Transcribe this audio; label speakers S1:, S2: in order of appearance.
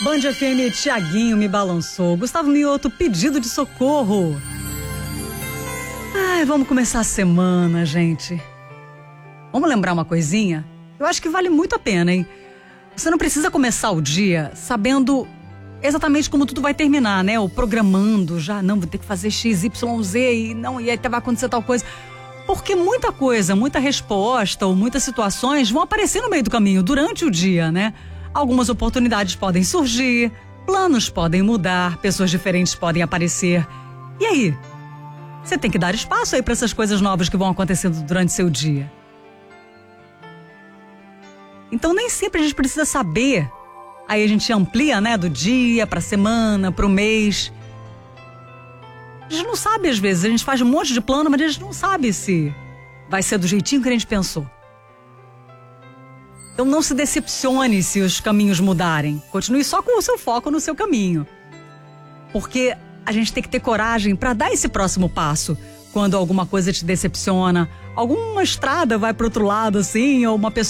S1: Band FM, Tiaguinho me balançou. Gustavo Mioto, pedido de socorro. Ai, vamos começar a semana, gente. Vamos lembrar uma coisinha? Eu acho que vale muito a pena, hein? Você não precisa começar o dia sabendo exatamente como tudo vai terminar, né? Ou programando já, não, vou ter que fazer X, Y, Z e aí vai acontecer tal coisa. Porque muita coisa, muita resposta ou muitas situações vão aparecer no meio do caminho, durante o dia, né? Algumas oportunidades podem surgir, planos podem mudar, pessoas diferentes podem aparecer. E aí? Você tem que dar espaço aí para essas coisas novas que vão acontecendo durante seu dia. Então nem sempre a gente precisa saber. Aí a gente amplia, né, do dia para semana, para o mês. A gente não sabe às vezes, a gente faz um monte de plano, mas a gente não sabe se vai ser do jeitinho que a gente pensou. Então não se decepcione se os caminhos mudarem. Continue só com o seu foco no seu caminho. Porque a gente tem que ter coragem para dar esse próximo passo. Quando alguma coisa te decepciona, alguma estrada vai para outro lado assim, ou uma pessoa